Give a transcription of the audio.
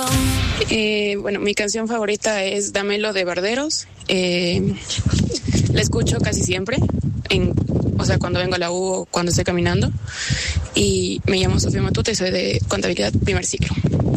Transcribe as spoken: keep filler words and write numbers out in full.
Eh, bueno, mi canción favorita es Dámelo de Barderos. Eh, la escucho casi siempre, en, o sea, cuando vengo a la U o cuando estoy caminando. Y me llamo Sofía Matute y soy de Contabilidad Primer Ciclo.